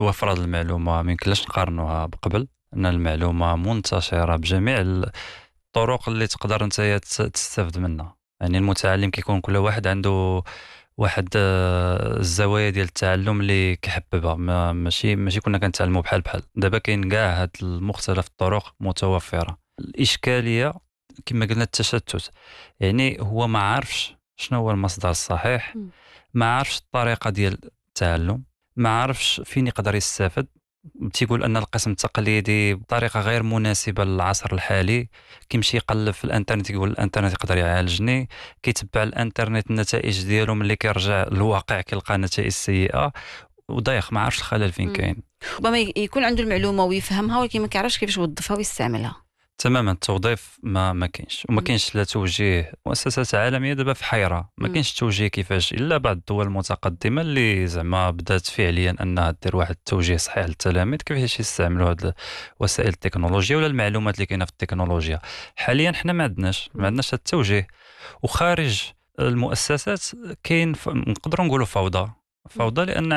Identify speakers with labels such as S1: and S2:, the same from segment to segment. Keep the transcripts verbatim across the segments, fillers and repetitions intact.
S1: وفر هذه المعلومة ما يمكنلاش نقارنوها بقبل، أن المعلومة منتشرة بجميع الطرق اللي تقدر أنت تستافد منها. يعني المتعلم كيكون كل واحد عنده واحد آه، الزوايا ديال التعلم اللي كيحببها، ما ماشي ماشي كنا كنتعلموا بحال بحال. دابا كاين كاع هاد المختلف الطرق متوفرة. الإشكالية كما قلنا التشتت، يعني هو ما عارفش شنو هو المصدر الصحيح،
S2: مم.
S1: ما عارفش الطريقة ديال التعلم، ما عارفش فين يقدر يستافد. تيقول ان القسم التقليدي بطريقه غير مناسبه للعصر الحالي، كيمشي يقلب في الانترنت يقول الانترنت يقدر يعالجني، كيتبع الانترنت النتائج ديالو ملي كيرجع للواقع كيلقى نتائج سيئه ودايخ، ما عارفش الخلل فين
S2: مم.
S1: كاين.
S2: ربما ي- يكون عنده المعلومة ويفهمها، ولكن ما كيعرفش كيفاش يوظفها ويستعملها.
S1: تماما التوظيف ما ما كاينش، وما
S2: مم.
S1: كاينش لا توجيه. مؤسسات عالميه دابا في حيره، ما
S2: مم.
S1: كاينش توجيه كيفاش، الا بعض الدول المتقدمه اللي زعما بدات فعليا انها دير واحد التوجيه صحيح للتلاميذ كيفاش يستعملوا هاد وسائل التكنولوجيا ولا المعلومات اللي كاينه في التكنولوجيا. حاليا حنا ما عندناش ما
S2: مم.
S1: عندناش هاد التوجيه. وخارج المؤسسات كاين ف... نقدروا نقولوا فوضى
S2: مم.
S1: فوضى لان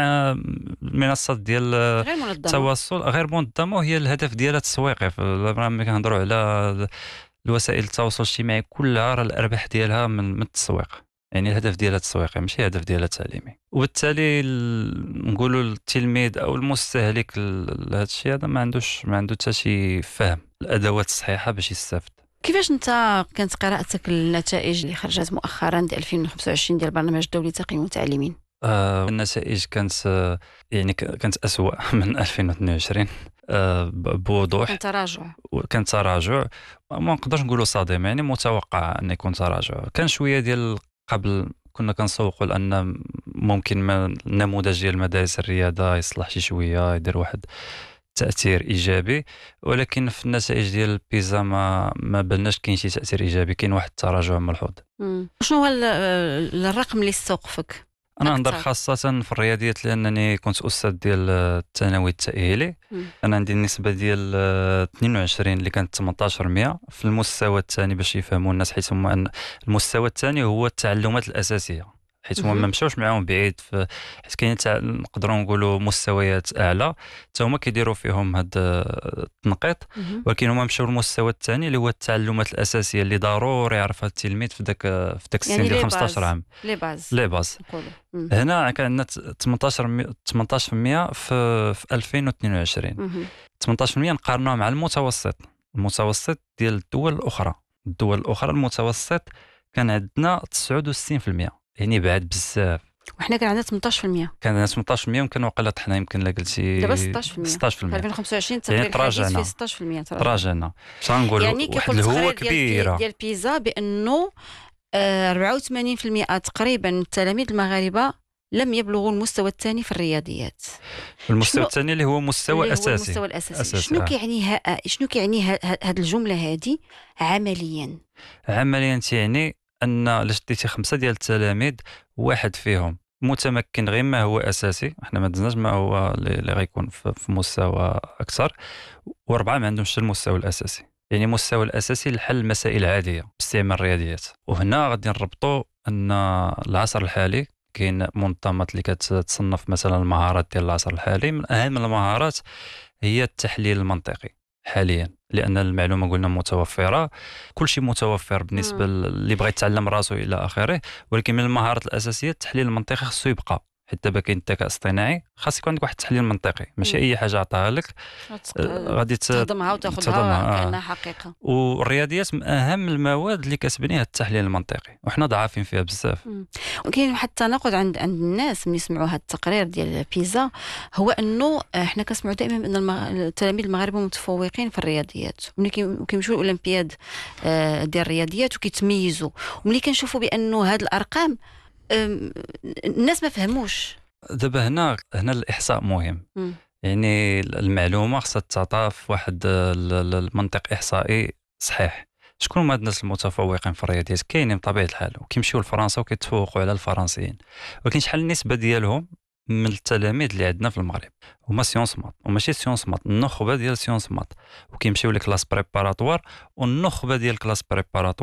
S1: المنصات ديال
S2: غير منظمة.
S1: التواصل غير منظمه، وهي الهدف ديالها تسويقي. ملي كنهضروا على الوسائل التواصل الاجتماعي كلها، راه الارباح ديالها من, من التسويق. يعني الهدف ديالها تسويقي ماشي الهدف ديالها تعليمي. وبالتالي ال- نقولوا التلميذ او المستهلك لهذا الشيء هذا ما عندوش ما عنده حتى شي فهم الادوات الصحيحه باش يستافد.
S2: كيفاش انت كانت قراءتك للنتائج اللي خرجت مؤخرا ديال ألفين وخمسة وعشرين ديال البرنامج الدولي لتقييم المتعلمين؟
S1: آه النتائج كانت آه يعني ك- كانت أسوأ من ألفين واثنين وعشرين آه ب- بوضوح.
S2: كان تراجع.
S1: وكان تراجع، ما نقدرش نقولوا صادم، يعني متوقع ان يكون تراجع. كان شويه ديال قبل كنا كنسوقوا لان ممكن ما النموذج ديال مدارس الرياضه يصلح شي شويه يدير واحد تاثير ايجابي، ولكن في النتائج ديال البيزا ما ما بلناش كاين شي تاثير ايجابي، كاين واحد التراجع ملحوظ.
S2: مم. شنو هو ال- ال- الرقم اللي استوقفك
S1: انا نهضر
S2: اكثر؟
S1: خاصه في الرياضيات لانني كنت استاذ ديال الثانوي التاهيلي.
S2: مم.
S1: انا عندي النسبه ديال آه، اثنين وعشرين اللي كانت ثمانطاش بالمئة في المستوى الثاني باش يفهموا الناس، حيت هما أن المستوى الثاني هو التعلمات الاساسيه، حيت هما ما
S2: مهم.
S1: مشاوش معاهم بعيد في، حيت كاين تع... نقدروا نقولوا مستويات اعلى حتى هما كيديروا فيهم هاد آه، التنقيط،
S2: مهم.
S1: ولكن هما مشاو للمستوى الثاني اللي هو التعلمات الاساسيه اللي ضروري يعرفها التلميذ في ذاك في ذاك السن
S2: يعني
S1: ديال
S2: لي
S1: خمسطاش
S2: باز
S1: عام.
S2: لي باز
S1: لي باز.
S2: نقولوا. مم.
S1: هنا كان عندنا ثمانطاش مي- ثمانطاش بالمئة في في ألفين واثنين وعشرين.
S2: مهم.
S1: ثمانطاش بالمئة نقارنوها مع المتوسط، المتوسط ديال الدول الاخرى. الدول الاخرى المتوسط كان عندنا تسعة وستين بالمئة، يعني بعد بزاف.
S2: وحنا كان عندنا ثمانطاش بالمئة.
S1: كان عندنا ثمانطاش بالمئة ويمكن وقيلا طحنا يمكن لا قلتي
S2: دابا ستطاش بالمئة.
S1: ستطاش
S2: في
S1: بالمئة.
S2: ألفين وخمسة وعشرين
S1: يعني
S2: التقرير الحديث فيه
S1: تراجعنا
S2: ستطاش بالمئة تراجع.
S1: تراجعنا شنقولوا
S2: يعني
S1: واحد
S2: كيقول
S1: الهوه
S2: التقرير ديال بي
S1: كبيره.
S2: ديال بيزا بانه آه، أربعة وثمانين بالمئة تقريبا من التلاميذ المغاربه لم يبلغوا المستوى الثاني في الرياضيات.
S1: المستوى
S2: شنو
S1: الثاني اللي هو مستوى
S2: اللي هو
S1: اساسي.
S2: المستوى الاساسي؟
S1: اساسي
S2: شنو
S1: آه.
S2: كيعني ها... شنو كيعني هذه الجمله هذه عمليا؟
S1: عمليا تعني ان الا شديتي خمسه ديال التلاميذ واحد فيهم متمكن غير ما هو اساسي، احنا ما دزناش ما هو اللي غيكون في في مستوى اكثر، واربعه ما عندهمش المستوى الاساسي. يعني المستوى الاساسي لحل المسائل العاديه باستعمال الرياضيات. وهنا غادي نربطوا ان العصر الحالي كاين منظمات اللي كتصنف مثلا المهارات ديال العصر الحالي. من اهم المهارات هي التحليل المنطقي حاليا، لان المعلومه قلنا متوفره، كل شيء متوفر بالنسبه
S2: مم.
S1: اللي بغى يتعلم راسه الى اخره. ولكن من المهارات الاساسيه التحليل المنطقي خصو يبقى، حيت دابا كاين الذكاء الاصطناعي، خاص يكون عندك واحد التحليل منطقي، ماشي
S2: مم.
S1: اي حاجه عطاها لك آه، غادي ت-
S2: تهضمها وتاخذها
S1: تهضمها.
S2: كانها
S1: آه.
S2: حقيقه.
S1: والرياضيات من اهم المواد اللي كتبنيها التحليل المنطقي، وحنا ضعافين فيها بزاف.
S2: مم. وكاين واحد التناقض عند عند الناس ملي يسمعوا هذا التقرير ديال بيزا، هو انه احنا كنسمعوا دائما بان المغ... التلاميذ المغاربه متفوقين في الرياضيات، وملي كي- كيمشيو الاولمبياد آه، ديال الرياضيات وكيتميزوا، وملي كنشوفوا بانه هذه الارقام آم، الناس ما فهموش.
S1: دابا هنا هنا الاحصاء مهم.
S2: مم.
S1: يعني المعلومه خصها تعطى في واحد ال- ال- المنطق احصائي صحيح. شكون هما الناس المتفوقين في الرياضيات؟ كاينين بطبيعه الحال وكيمشيو لفرنسا وكيتفوقوا على الفرنسيين، ولكن شحال النسبه ديالهم من التلاميذ اللي عندنا في المغرب هما سيونس مات، وماشي سيونس مات، النخبه ديال سيونس مات، وكيمشيو لكلاس بريباراتوار، والنخبه ديال كلاس بريباراتوار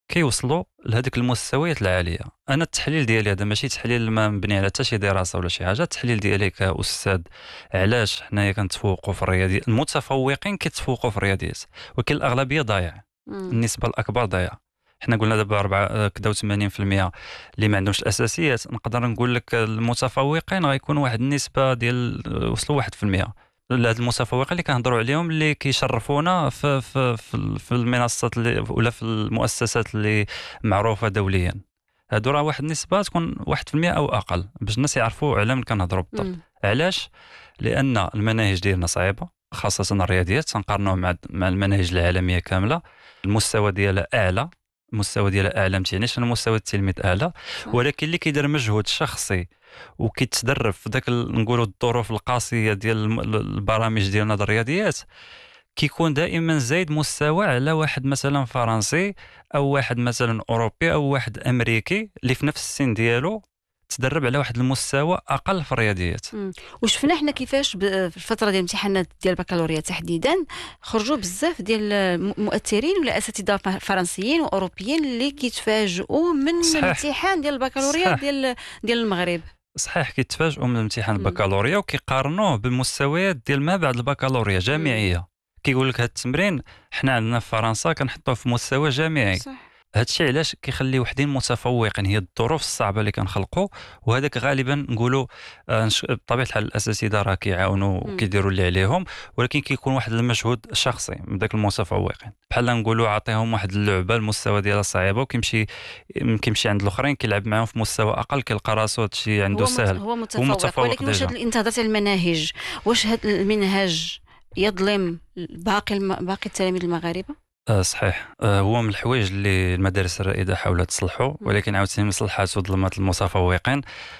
S1: كيوصلوا لهذيك المستويات العاليه. انا التحليل ديالي هذا ماشي تحليل ما مبني على حتى شي دراسه ولا شي حاجه، التحليل ديالي كاستاذ علاش حنايا كنتفوقوا في الرياضيات، المتفوقين كيتفوقوا في الرياضيات ولكن الاغلبيه ضايعه، النسبه الاكبر ضايعه. حنا قلنا دابا أربعة كدا وثمانين بالمئة اللي ما عندهمش الاساسيات، نقدر نقول لك المتفوقين غيكون واحد النسبه ديال وصلوا واحد بالمئة. هاد المتفوقين اللي كنهضروا عليهم اللي كيشرفونا في في في, في المنصات اللي ولا في المؤسسات اللي معروفه دوليا، هادو راه واحد النسبه تكون واحد بالمئة او اقل باش الناس يعرفوا على من كنهضروا بالضبط. علاش؟ لان المناهج ديالنا صعيبه، خاصه الرياضيات تنقارنوها مع مع المناهج العالميه كامله، المستوى ديالها اعلى، المستوى ديالها اعلى ما تعنيش ان مستوى التلميذ اعلى، ولكن اللي كيدير مجهود شخصي وكيتدرب في ذاك نقولوا الظروف القاسيه ديال البرامج ديالنا الرياضيات كيكون دائما زايد مستوى على واحد مثلا فرنسي او واحد مثلا اوروبي او واحد امريكي اللي في نفس السن ديالو تدرب على واحد المستوى اقل في الرياضيات.
S2: وشفنا حنا كيفاش في الفتره ديال الامتحانات ديال البكالوريا تحديدا خرجوا بزاف ديال المؤثرين ولا اساتذه فرنسيين واوروبيين اللي كيتفاجئوا من صحيح. الامتحان ديال البكالوريا ديال ديال المغرب.
S1: صحيح، كيتفاجئوا من الامتحان البكالوريا وكيقارنوه بالمستويات ديال ما بعد البكالوريا جامعيه. كيقول لك هذا التمرين حنا عندنا في فرنسا كنحطوه في مستوى جامعي. صح. هذا الشيء علاش كيخلي وحدين متفوقين، هي الظروف الصعبه اللي كنخلقوا، وهذاك غالبا نقولوا بطبيعه الحال الاساتذه راه كيعاونوا وكيديروا اللي عليهم، ولكن كيكون واحد المجهود شخصي من ذاك المتفوقين. بحال نقولوا عطيهم واحد اللعبه المستوى ديالها صعيبه وكيمشي كيمشي عند الاخرين كيلعب معاهم في مستوى اقل، كيلقى راسو هذا الشيء عنده سهل.
S2: هو متفوق, هو متفوق ولكن واش انت هضرتي على المناهج، واش هذا المنهج يظلم باقي الم... باقي التلاميذ المغاربه؟
S1: آه صحيح. آه هو من الحوايج اللي المدارس الرائده حاولت تصلحوا، ولكن عاوتاني مصلحات وظلمات المتفوقين.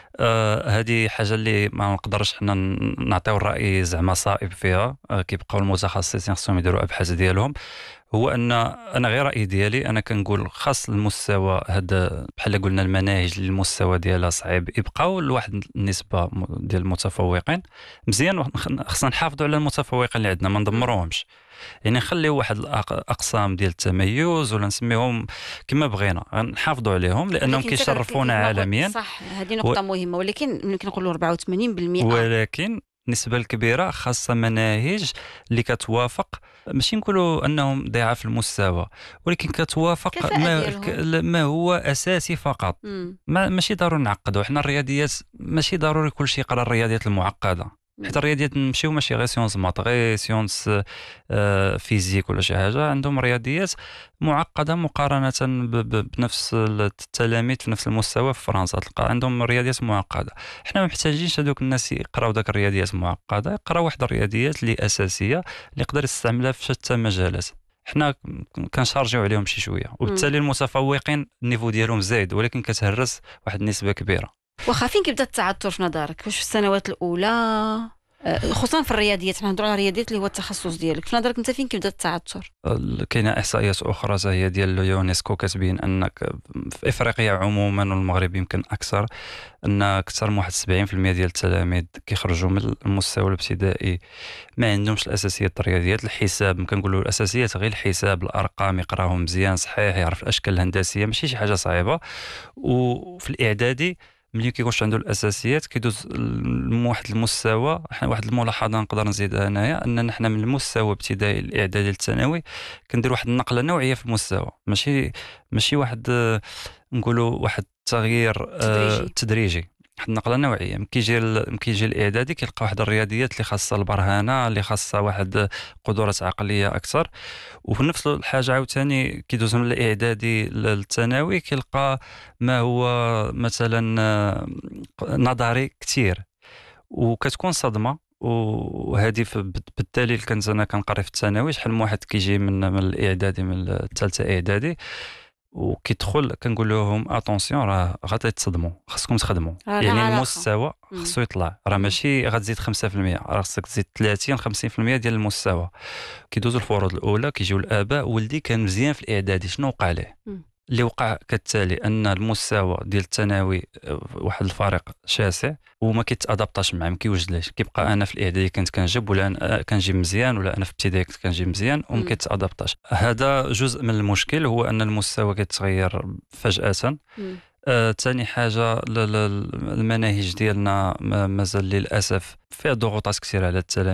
S1: آه هذه حاجه اللي ما نقدرش حنا نعطيو الراي زعما صائب فيها. آه كيبقاو المتخصصين خصهم يديروا ابحاث ديالهم. هو ان انا غير رايي ديالي، انا كنقول خاص المستوى هذا بحال قلنا المناهج اللي المستوى ديالها صعيب يبقاو لواحد النسبه ديال المتفوقين مزيان. خصنا نحافظوا على المتفوقين اللي عندنا ما ندمروهمش، يعني نخليو واحد الاقسام ديال التميز ولا نسميهم كما بغينا، نحافظوا عليهم لانهم كيشرفونا عالميا.
S2: صح، هذه نقطه و... مهمه، ولكن ممكن نقولوا أربعة وثمانين بالمئة،
S1: ولكن النسبه الكبيره خاصه مناهج اللي كتوافق، ماشي نقولوا انهم ضعاف المستوى، ولكن كتوافق ما, ما هو اساسي فقط. ما ماشي ضروري نعقدوا حنا الرياضيات، ماشي ضروري كل شيء يقرا الرياضيات المعقده، حتى الرياضيات نمشيو ماشي غير سيونس مات، غير سيونس آه فيزيك ولا شي حاجه، عندهم رياضيات معقده مقارنه بنفس التلاميذ في نفس المستوى في فرنسا، تلقى عندهم رياضيات معقده. حنا ما محتاجينش هذوك الناس يقراو داك الرياضيات المعقده، يقراو واحد الرياضيات اللي اساسيه اللي يقدر يستعملها في شتى مجالات. حنا كنشارجيو عليهم شي شويه، وبالتالي المتفوقين النيفو ديالهم زايد، ولكن كتهرس واحد النسبه كبيره.
S2: واخا فين كيبدا التعثر في نظرك؟ واش في السنوات الاولى خصوصا في الرياضيات؟ حنا نهضروا على الرياضيات اللي هو التخصص ديالك، في نظرك انت فين كيبدا التعثر؟
S1: كاينه احصائيات اخرى هي ديال اليونسكو كتبين انك في افريقيا عموما والمغرب يمكن اكثر، ان اكثر من واحد سبعين بالمئة ديال التلاميذ كيخرجوا من المستوى الابتدائي ما عندهمش الاساسيات الرياضيات. الحساب ممكن نقولوا الاساسيات غير الحساب، الارقام يقراهم مزيان صحيح، يعرف الاشكال الهندسيه ماشي شي حاجه صعيبه. وفي الاعدادي ملي كيكونش عنده الاساسيات كيدوز لواحد المستوى. واحد الملاحظه نقدر نزيدها هنايا، ان نحن من المستوى الابتدائي الاعدادي للثانوي كندير واحد النقله نوعيه في المستوى، ماشي ماشي واحد نقولوا واحد التغيير تدريجي, تدريجي. واحد النقله نوعيه. ملي كيجي ملي كيجي الاعدادي كيلقى واحد الرياضيات اللي خاصه البرهنه، اللي خاصه واحد قدرات عقليه اكثر. وفي نفس الحاجه عاوتاني كيدوز من الاعدادي للثانوي كيلقى ما هو مثلا نظري كثير، وكتكون صدمه. وهذه بالتالي كنت انا كنقري في الثانوي، شحال من واحد كيجي من من الاعدادي من الثالثه اعدادي وكيدخل كنقول لهم اتونسيون راه غادي تصدموا، خاصكم تخدموا، يعني المستوى خصو يطلع، راه ماشي غتزيد خمسة بالمئة، راه خصك تزيد ثلاثين خمسين بالمئة ديال المستوى. كيدوزوا الفروض الاولى كيجيو الاباء، ولدي كان مزيان في الاعدادي شنو وقع ليه؟ اللي وقع كالتالي ان المستوى ديال الثانوي آه، واحد الفارق شاسع وما كيتادابطاش معاه، ما كيوجدليش، كيبقى انا في الاعدادي كنت كنجيب ولا أنا كنجيب مزيان، ولا انا في الابتدائي كنت كنجيب مزيان وما
S2: مم.
S1: كيتادابطاش. هذا جزء من المشكل، هو ان المستوى كيتغير فجأة.
S2: مم.
S1: ثاني حاجه ل- ل- المناهج ديالنا ما- مازال للاسف فيها ضغوطات كثيره على التلاميذ.